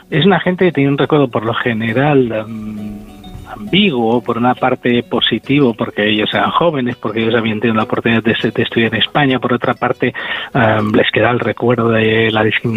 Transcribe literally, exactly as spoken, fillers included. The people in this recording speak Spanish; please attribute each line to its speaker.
Speaker 1: es una gente que tiene un recuerdo por lo general um, ambiguo, por una parte positivo porque ellos eran jóvenes, porque ellos habían tenido la oportunidad de, de estudiar en España, por otra parte um, les queda el recuerdo de la discriminación